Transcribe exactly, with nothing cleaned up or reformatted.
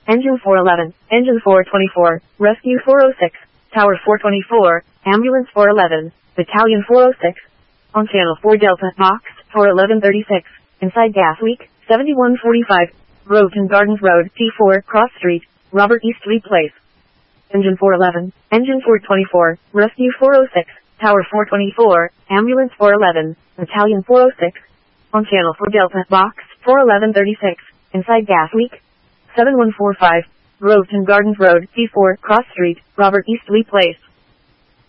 Engine four eleven, Engine four twenty-four, Rescue four oh six, Tower four twenty-four, Ambulance four eleven, Battalion four oh six. On Channel four Delta, Box four eleven thirty-six, inside gas leak, seventy-one forty-five, Groveton Gardens Road, T four, Cross Street, Robert East Lee Place. Engine four eleven, Engine four twenty-four, Rescue four oh six, Tower four twenty-four, Ambulance four eleven, Battalion four oh six. On Channel four Delta, Box four eleven thirty-six, inside gas leak, seven one four five, Groveton Gardens Road, T four, Cross Street, Robert East Lee Place.